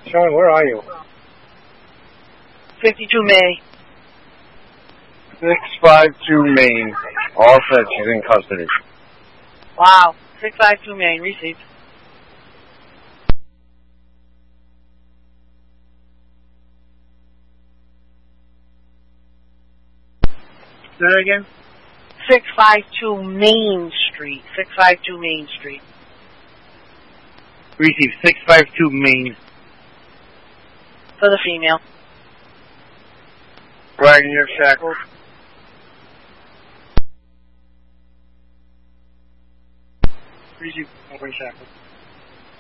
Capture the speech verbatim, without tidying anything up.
Sean, where are you? fifty-two May. six five two Main. All set. She's in custody. Wow. six five two Main. Received. Say that again? six five two Main Street. six five two Main Street. Received. six five two Main. For the female. Brian, you're shackled. Received. Over shackled.